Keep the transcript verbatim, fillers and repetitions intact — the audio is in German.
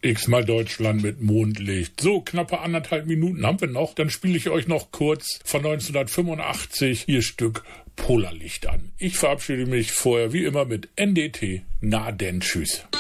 X-mal Deutschland mit Mondlicht. So, knappe anderthalb Minuten haben wir noch. Dann spiele ich euch noch kurz von neunzehnhundertfünfundachtzig ihr Stück Polarlicht an. Ich verabschiede mich vorher wie immer mit N D T. Na denn, tschüss.